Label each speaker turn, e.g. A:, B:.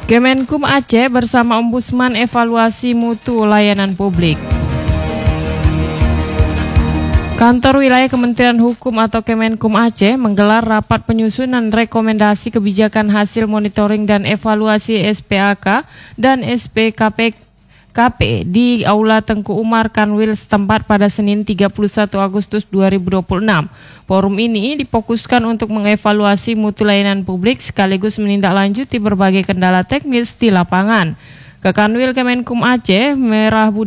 A: Kemenkum Aceh bersama Ombudsman evaluasi mutu layanan publik. Kantor Wilayah Kementerian Hukum atau Kemenkum Aceh menggelar rapat penyusunan rekomendasi kebijakan hasil monitoring dan evaluasi SPAK dan SPKP di Aula Tengku Umar Kanwil setempat pada Senin 31 Agustus 2026. Forum ini difokuskan untuk mengevaluasi mutu layanan publik sekaligus menindaklanjuti berbagai kendala teknis di lapangan. Ke Kanwil Kemenkum Aceh, Merah